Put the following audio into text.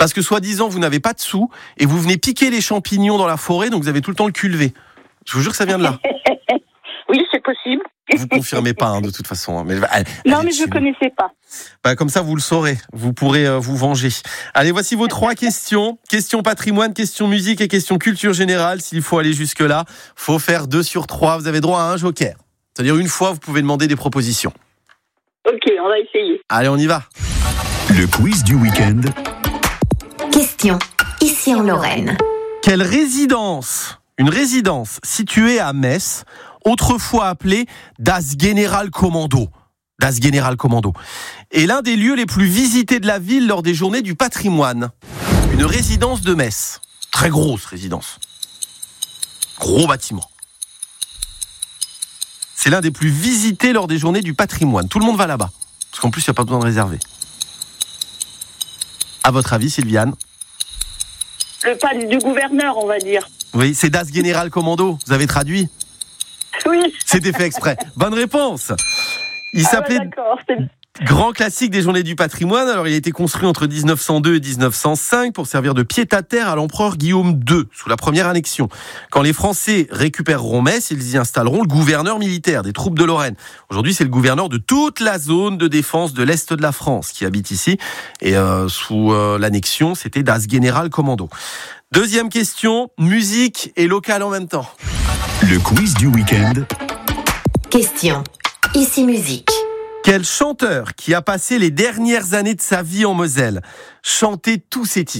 Parce que soi-disant, vous n'avez pas de sous et vous venez piquer les champignons dans la forêt, donc vous avez tout le temps le cul levé. Je vous jure que ça vient de là. Oui, c'est possible. Vous confirmez pas, de toute façon. Mais Non, mais je connaissais pas. Comme ça, vous le saurez. Vous pourrez vous venger. Allez, voici vos 3 questions. Question patrimoine, question musique et question culture générale. S'il faut aller jusque-là, faut faire 2 sur 3. Vous avez droit à un joker. C'est-à-dire une fois, vous pouvez demander des propositions. Ok, on va essayer. Allez, on y va. Le quiz du week-end. Question. Ici en Lorraine. Quelle résidence, une résidence située à Metz, autrefois appelée Das Generalkommando, Das Generalkommando, est l'un des lieux les plus visités de la ville lors des journées du patrimoine. Une résidence de Metz. Très grosse résidence. Gros bâtiment. C'est l'un des plus visités lors des journées du patrimoine. Tout le monde va là-bas. Parce qu'en plus, il n'y a pas besoin de réserver. À votre avis, Sylviane ? Le pas du gouverneur, on va dire. Oui, c'est Das Generalkommando. Vous avez traduit ? Oui. C'était fait exprès. Bonne réponse. Il s'appelait d'accord. Grand classique des journées du patrimoine. Alors, il a été construit entre 1902 et 1905 pour servir de pied-à-terre à l'empereur Guillaume II, sous la première annexion. Quand les Français récupéreront Metz, ils y installeront le gouverneur militaire des troupes de Lorraine. Aujourd'hui, c'est le gouverneur de toute la zone de défense de l'Est de la France qui habite ici. Et sous l'annexion, c'était Das Generalkommando. Deuxième question, musique et local en même temps. Le quiz du week-end. Question. Ici musique. Quel chanteur qui a passé les dernières années de sa vie en Moselle chantait tous ses titres ?